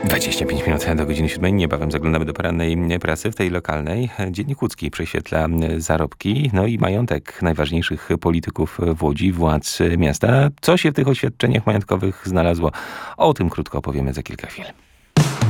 25 minut do godziny 7. Niebawem zaglądamy do porannej prasy. W tej lokalnej Dziennik Łódzki prześwietla zarobki, no i majątek najważniejszych polityków w Łodzi, władz miasta. Co się w tych oświadczeniach majątkowych znalazło? O tym krótko opowiemy za kilka chwil.